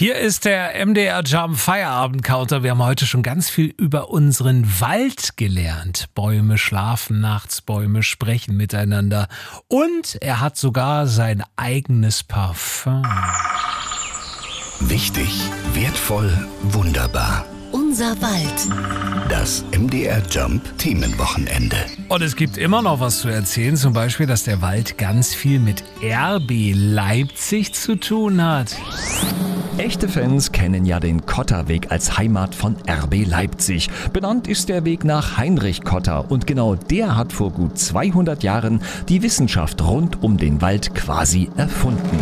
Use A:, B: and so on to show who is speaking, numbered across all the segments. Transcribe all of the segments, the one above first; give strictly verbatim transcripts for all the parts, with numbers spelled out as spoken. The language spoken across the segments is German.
A: Hier ist der M D R Jump Feierabend-Counter. Wir haben heute schon ganz viel über unseren Wald gelernt. Bäume schlafen nachts, Bäume sprechen miteinander. Und er hat sogar sein eigenes Parfum.
B: Wichtig, wertvoll, wunderbar.
C: Unser Wald.
B: Das M D R Jump Themenwochenende.
A: Und es gibt immer noch was zu erzählen. Zum Beispiel, dass der Wald ganz viel mit R B Leipzig zu tun hat.
D: Echte Fans kennen ja den Kotterweg als Heimat von R B Leipzig. Benannt ist der Weg nach Heinrich Kotter und genau der hat vor gut zweihundert Jahren die Wissenschaft rund um den Wald quasi erfunden.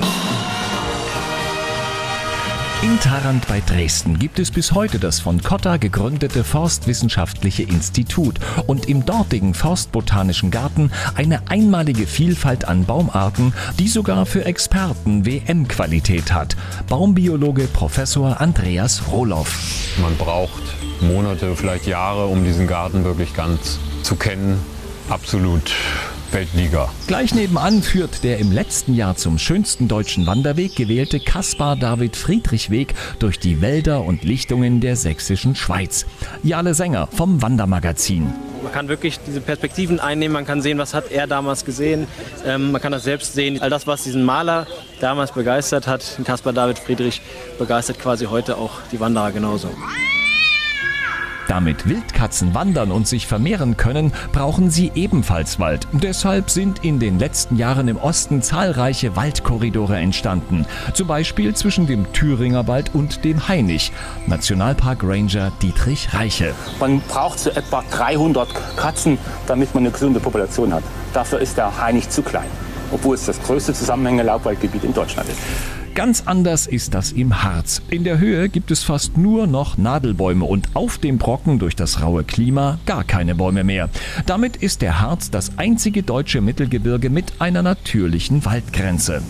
D: In Tharandt bei Dresden gibt es bis heute das von Kotter gegründete Forstwissenschaftliche Institut und im dortigen Forstbotanischen Garten eine einmalige Vielfalt an Baumarten, die sogar für Experten W M-Qualität hat. Baumbiologe Professor Andreas Rohloff.
E: Man braucht Monate, vielleicht Jahre, um diesen Garten wirklich ganz zu kennen. Absolut Weltliga.
D: Gleich nebenan führt der im letzten Jahr zum schönsten deutschen Wanderweg gewählte Caspar-David-Friedrich-Weg durch die Wälder und Lichtungen der sächsischen Schweiz. Jale Sänger vom Wandermagazin.
F: Man kann wirklich diese Perspektiven einnehmen, man kann sehen, was hat er damals gesehen, ähm, man kann das selbst sehen. All das, was diesen Maler damals begeistert hat, Caspar David Friedrich, begeistert quasi heute auch die Wanderer genauso.
D: Damit Wildkatzen wandern und sich vermehren können, brauchen sie ebenfalls Wald. Deshalb sind in den letzten Jahren im Osten zahlreiche Waldkorridore entstanden. Zum Beispiel zwischen dem Thüringer Wald und dem Hainich. Nationalpark Ranger Dietrich Reiche.
G: Man braucht so etwa dreihundert Katzen, damit man eine gesunde Population hat. Dafür ist der Hainich zu klein, obwohl es das größte zusammenhängende Laubwaldgebiet in Deutschland ist.
D: Ganz anders ist das im Harz. In der Höhe gibt es fast nur noch Nadelbäume und auf dem Brocken durch das raue Klima gar keine Bäume mehr. Damit ist der Harz das einzige deutsche Mittelgebirge mit einer natürlichen Waldgrenze.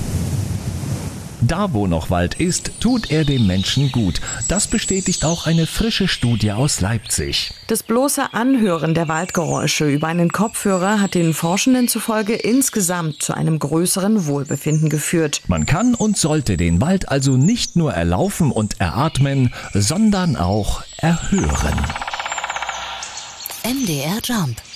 D: Da, wo noch Wald ist, tut er dem Menschen gut. Das bestätigt auch eine frische Studie aus Leipzig.
H: Das bloße Anhören der Waldgeräusche über einen Kopfhörer hat den Forschenden zufolge insgesamt zu einem größeren Wohlbefinden geführt.
D: Man kann und sollte den Wald also nicht nur erlaufen und eratmen, sondern auch erhören.
C: M D R Jump.